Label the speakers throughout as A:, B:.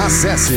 A: Acesse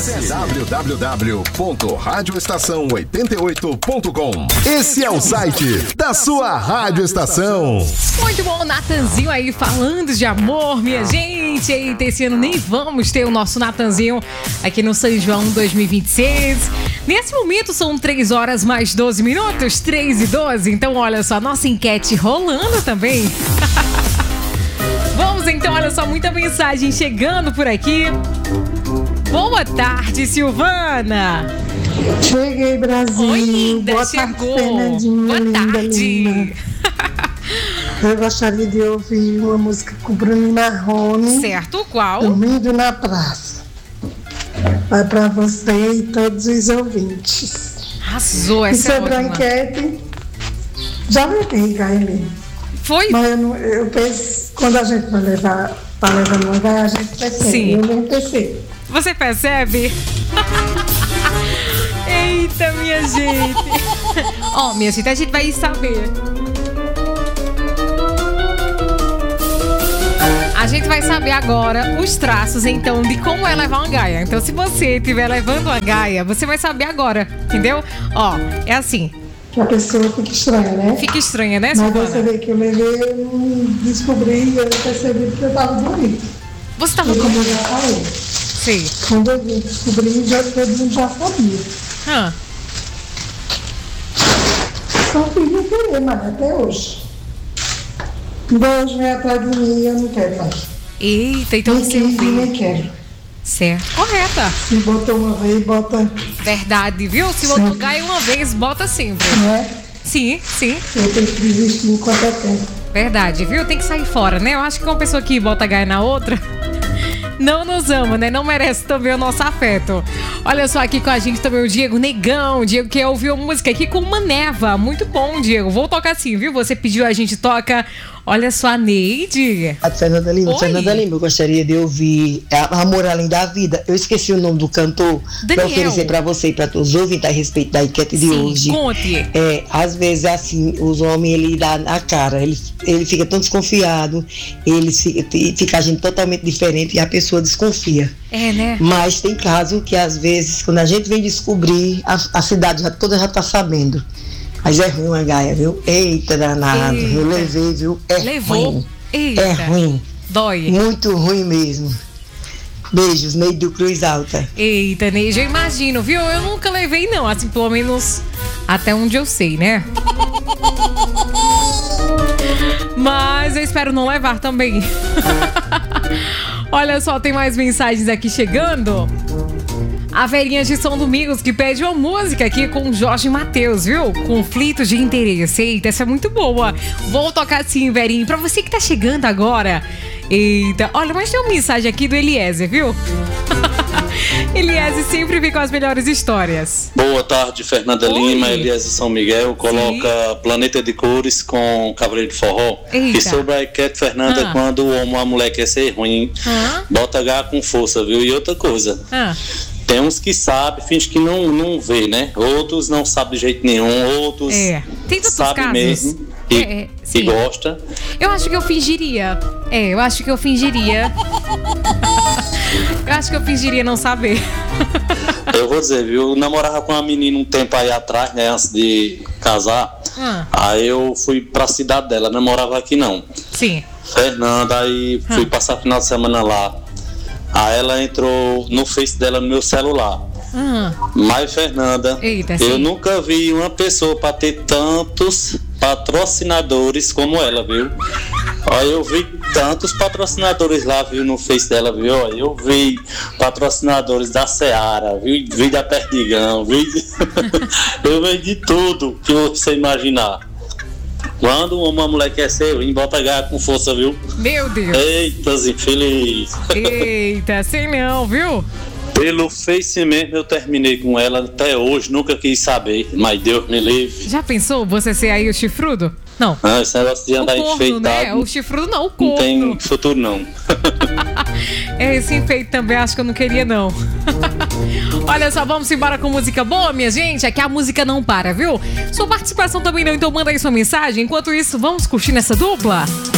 A: www.radioestação88.com. Esse é o site da sua Rádio Estação.
B: Muito bom, Natanzinho aí falando de amor, minha gente. Eita, esse ano nem vamos ter o nosso Natanzinho aqui no São João 2026. Nesse momento são 3 horas mais 12 minutos, 3:12. Então, olha só, nossa enquete rolando também. Vamos então, olha só, muita mensagem chegando por aqui. Boa tarde, Silvana.
C: Cheguei, Brasil.
B: Oi, linda,
C: boa
B: chegou.
C: Tarde, Fernandinha.
B: Boa
C: linda,
B: tarde.
C: linda. Eu gostaria de ouvir uma música com Bruno Marrone.
B: Certo, qual?
C: Dormindo na Praça. Vai pra você e todos os ouvintes.
B: Arrasou,
C: E
B: essa é
C: sobre a
B: ótima.
C: enquete, já levei, Gaile.
B: Foi?
C: Mas eu penso, quando a gente vai levar uma gaia, a gente percebe.
B: Sim.
C: Eu nem percebo.
B: Você percebe? Eita, minha gente. Ó, minha gente, a gente vai saber. A gente vai saber agora os traços, então, de como é levar uma gaia. Então, se você estiver levando uma gaia, você vai saber agora, entendeu? Ó, é assim.
C: Que a pessoa fica estranha, né?
B: Fica estranha, né,
C: Mas
B: Silvana?
C: você vê que eu levei, eu não descobri, eu percebi que eu tava doente.
B: Você tava
C: E como
B: com...
C: eu já falei,
B: Sim.
C: quando eu descobri, todo mundo já sabia.
B: Ah,
C: Só fiz não querer, mas até hoje. Deus vem atrás de mim e eu não quero mais.
B: eita, então
C: Nem
B: você
C: quis e
B: ouviu.
C: nem quero.
B: Certo. Correta.
C: Se botou uma vez, bota,
B: Verdade, viu? Se botou gaia uma vez, bota sempre.
C: né?
B: Sim, sim.
C: Eu tenho que desistir enquanto é tempo.
B: Verdade, viu? Tem que sair fora, né? Eu acho que uma pessoa que bota gaia na outra não nos ama, né? Não merece também o nosso afeto. Olha só, aqui com a gente também o Diego Negão. O Diego que ouviu música aqui com uma neva. Muito bom, Diego. Vou tocar assim, viu? Você pediu, a gente toca. Olha só, a Neide.
D: A Fernanda Lima.
B: Oi.
D: Fernanda Lima, eu gostaria de ouvir Amor Além da Vida. Eu esqueci o nome do cantor para
B: Daniel.
D: oferecer para você e para todos os ouvintes a respeito da enquete de
B: Sim,
D: hoje.
B: conte.
D: Às vezes assim, os homens, ele dá na cara, ele fica tão desconfiado, ele fica agindo totalmente diferente e a pessoa desconfia.
B: É, né?
D: Mas tem caso que às vezes, quando a gente vem descobrir, a cidade toda já tá sabendo. Mas é ruim uma gaia, viu? Eita, danado.
B: Eita.
D: Eu levei, viu? É
B: Levou.
D: ruim.
B: Eita.
D: É ruim.
B: Dói.
D: Muito ruim mesmo. Beijos, Neide do Cruz Alta.
B: Eita, Neide, eu imagino, viu? Eu nunca levei, não. Assim, pelo menos até onde eu sei, né? Mas eu espero não levar também. Olha só, tem mais mensagens aqui chegando. A Verinha de São Domingos que pede uma música aqui com Jorge Mateus, viu? Conflitos de interesse. Eita, essa é muito boa. Vou tocar sim, Verinha. Pra você que tá chegando agora. Eita, olha, mas tem uma mensagem aqui do Eliezer, viu? Eliezer sempre vem com as melhores histórias.
E: Boa tarde, Fernanda
B: Oi.
E: Lima, Eliezer São Miguel. Coloca Planeta de Cores com Cavaleiro de Forró.
B: Eita.
E: E sobre a enquete, Fernanda, quando o homem ou a mulher quer ser ruim, bota H com força, viu? E outra coisa, tem uns que sabem, finge que não vê, né? Outros não sabem de jeito nenhum, outros
B: Tem tantos
E: sabem
B: casos.
E: mesmo e
B: Sim.
E: gosta.
B: Eu acho que eu fingiria. Eu acho que eu fingiria. Eu acho que eu fingiria não saber.
E: Eu vou dizer, viu? Eu namorava com uma menina um tempo aí atrás, né? Antes de casar. Aí eu fui pra cidade dela, não morava aqui não.
B: Sim.
E: Fernanda, aí fui passar final de semana lá. Aí ela entrou no Face dela no meu celular. Mas, Fernanda,
B: Eita,
E: eu
B: sim.
E: nunca vi uma pessoa para ter tantos patrocinadores como ela, viu? Aí eu vi tantos patrocinadores lá, viu, no Face dela, viu? Aí eu vi patrocinadores da Seara, vi da Perdigão, eu vi de tudo que você imaginar. Quando uma mulher quer ser ruim, bota H com força, viu?
B: Meu Deus.
E: Eita, infeliz.
B: Eita, sei não, viu?
E: Pelo Face mesmo eu terminei com ela até hoje, nunca quis saber, mas Deus me livre.
B: Já pensou você ser aí o chifrudo? Não.
E: Esse negócio de andar
B: o corno,
E: enfeitado,
B: né? O chifrudo não, o corno.
E: não tem futuro não.
B: Esse enfeite também acho que eu não queria, não. Olha só, vamos embora com música boa, minha gente. Aqui a música não para, viu? Sua participação também não, então manda aí sua mensagem. Enquanto isso, vamos curtir nessa dupla?